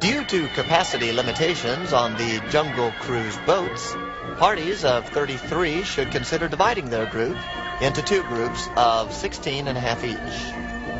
Due to capacity limitations on the Jungle Cruise boats, parties of 33 should consider dividing their group into two groups of 16 and a half each.